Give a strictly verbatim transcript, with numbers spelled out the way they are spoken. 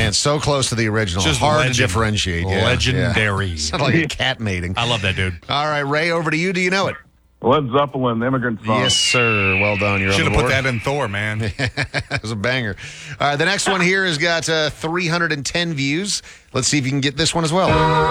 Man, so close to the original. Just Hard legend. to differentiate. Yeah, Legendary. Yeah. Sounds like a cat mating. I love that dude. All right, Ray, over to you. Do you know it? Led Zeppelin, Immigrant Song. Yes, sir. Well done. You're Should on have the put board. that in Thor, man. That was a banger. All right, the next one here has got uh, three hundred ten views. Let's see if you can get this one as well.